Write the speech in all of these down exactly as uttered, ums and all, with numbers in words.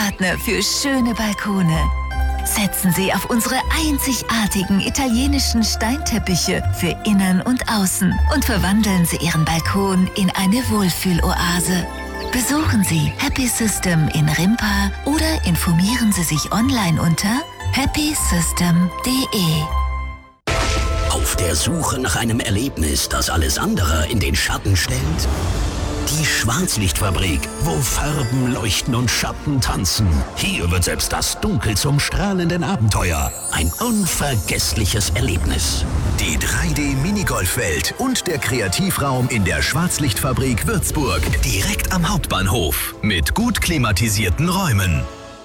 Partner für schöne Balkone. Setzen Sie auf unsere einzigartigen italienischen Steinteppiche für Innen und Außen und verwandeln Sie Ihren Balkon in eine Wohlfühloase. Besuchen Sie Happy System in Rimpa oder informieren Sie sich online unter happy system punkt de. Auf der Suche nach einem Erlebnis, das alles andere in den Schatten stellt? Die Schwarzlichtfabrik, wo Farben leuchten und Schatten tanzen. Hier wird selbst das Dunkel zum strahlenden Abenteuer. Ein unvergessliches Erlebnis. Die drei D-Minigolfwelt und der Kreativraum in der Schwarzlichtfabrik Würzburg. Direkt am Hauptbahnhof. Mit gut klimatisierten Räumen.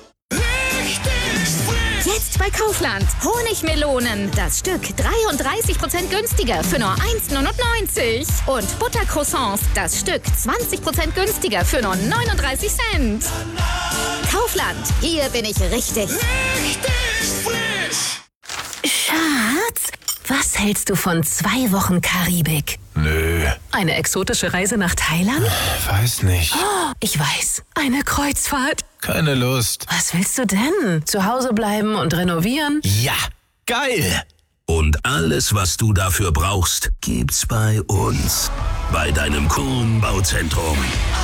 Jetzt bei Kaufland. Honigmelonen. Das Stück dreiunddreißig Prozent günstiger für nur eins Komma neunundneunzig. Und Buttercroissants. Das Stück zwanzig Prozent günstiger für nur neununddreißig Cent. Kaufland. Hier bin ich richtig. Richtig frisch. Schatz, was hältst du von zwei Wochen Karibik? Nö. Eine exotische Reise nach Thailand? Weiß nicht. Oh, ich weiß. Eine Kreuzfahrt. Keine Lust. Was willst du denn? Zu Hause bleiben und renovieren? Ja, geil! Und alles, was du dafür brauchst, gibt's bei uns. Bei deinem Kuhn Bauzentrum.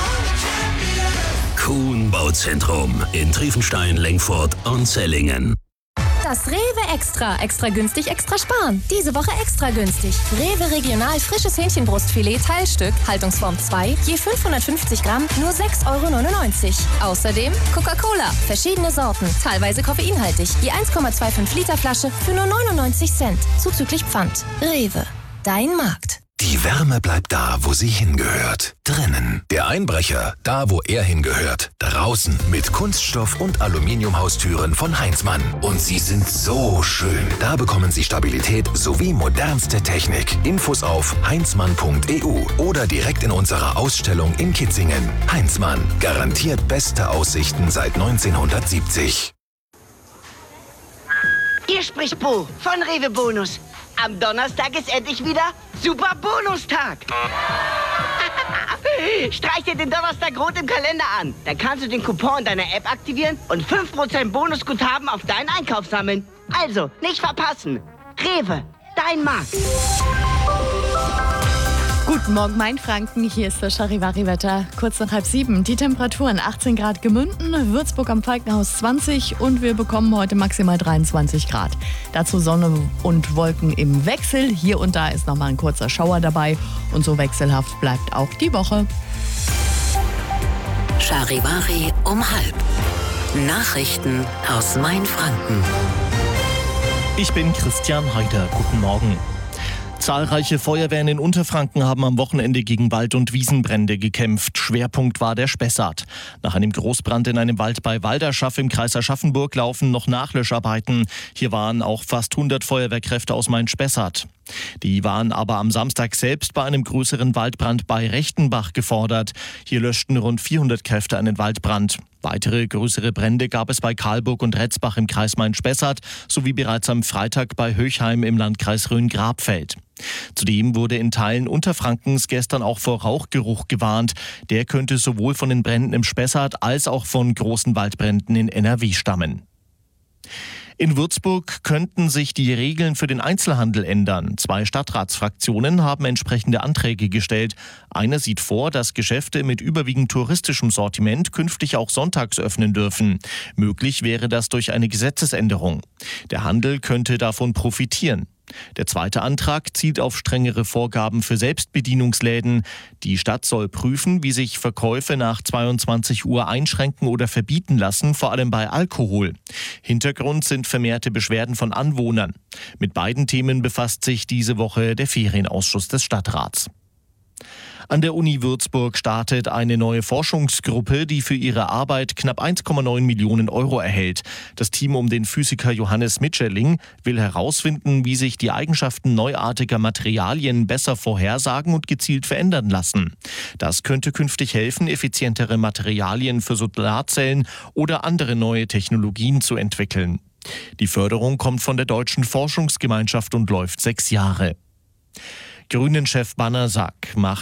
Kuhn Bauzentrum in Triefenstein, Lengfurt und Zellingen. Das Rewe Extra. Extra günstig, extra sparen. Diese Woche extra günstig. Rewe Regional frisches Hähnchenbrustfilet Teilstück, Haltungsform zwei, je fünfhundertfünfzig Gramm, nur sechs Euro neunundneunzig. Außerdem Coca-Cola, verschiedene Sorten, teilweise koffeinhaltig, je eins Komma fünfundzwanzig Liter Flasche für nur neunundneunzig Cent, zuzüglich Pfand. Rewe, dein Markt. Die Wärme bleibt da, wo sie hingehört. Drinnen. Der Einbrecher, da wo er hingehört. Draußen. Mit Kunststoff- und Aluminiumhaustüren von Heinzmann. Und sie sind so schön. Da bekommen Sie Stabilität sowie modernste Technik. Infos auf heinzmann punkt e u oder direkt in unserer Ausstellung in Kitzingen. Heinzmann. Garantiert beste Aussichten seit neunzehnhundertsiebzig. Hier spricht Bo von Rewe Bonus. Am Donnerstag ist endlich wieder Super Bonustag. Streich dir den Donnerstag rot im Kalender an. Dann kannst du den Coupon deiner App aktivieren und fünf Prozent Bonusguthaben auf deinen Einkauf sammeln. Also, nicht verpassen. Rewe, dein Markt. Guten Morgen, Mainfranken. Hier ist das Charivari-Wetter. Kurz nach halb sieben. Die Temperaturen achtzehn Grad Gemünden, Würzburg am Falkenhaus zwanzig und wir bekommen heute maximal dreiundzwanzig Grad. Dazu Sonne und Wolken im Wechsel. Hier und da ist nochmal ein kurzer Schauer dabei und so wechselhaft bleibt auch die Woche. Charivari um halb. Nachrichten aus Mainfranken. Ich bin Christian Heider. Guten Morgen. Zahlreiche Feuerwehren in Unterfranken haben am Wochenende gegen Wald- und Wiesenbrände gekämpft. Schwerpunkt war der Spessart. Nach einem Großbrand in einem Wald bei Walderschaff im Kreis Aschaffenburg laufen noch Nachlöscharbeiten. Hier waren auch fast hundert Feuerwehrkräfte aus Main-Spessart. Die waren aber am Samstag selbst bei einem größeren Waldbrand bei Rechtenbach gefordert. Hier löschten rund vierhundert Kräfte einen Waldbrand. Weitere größere Brände gab es bei Karlburg und Retzbach im Kreis Main-Spessart sowie bereits am Freitag bei Höchheim im Landkreis Rhön-Grabfeld. Zudem wurde in Teilen Unterfrankens gestern auch vor Rauchgeruch gewarnt. Der könnte sowohl von den Bränden im Spessart als auch von großen Waldbränden in N R W stammen. In Würzburg könnten sich die Regeln für den Einzelhandel ändern. Zwei Stadtratsfraktionen haben entsprechende Anträge gestellt. Eine sieht vor, dass Geschäfte mit überwiegend touristischem Sortiment künftig auch sonntags öffnen dürfen. Möglich wäre das durch eine Gesetzesänderung. Der Handel könnte davon profitieren. Der zweite Antrag zielt auf strengere Vorgaben für Selbstbedienungsläden. Die Stadt soll prüfen, wie sich Verkäufe nach zweiundzwanzig Uhr einschränken oder verbieten lassen, vor allem bei Alkohol. Hintergrund sind vermehrte Beschwerden von Anwohnern. Mit beiden Themen befasst sich diese Woche der Ferienausschuss des Stadtrats. An der Uni Würzburg startet eine neue Forschungsgruppe, die für ihre Arbeit knapp eins Komma neun Millionen Euro erhält. Das Team um den Physiker Johannes Mitscherling will herausfinden, wie sich die Eigenschaften neuartiger Materialien besser vorhersagen und gezielt verändern lassen. Das könnte künftig helfen, effizientere Materialien für Solarzellen oder andere neue Technologien zu entwickeln. Die Förderung kommt von der Deutschen Forschungsgemeinschaft und läuft sechs Jahre. Grünen-Chef Banner-Sack macht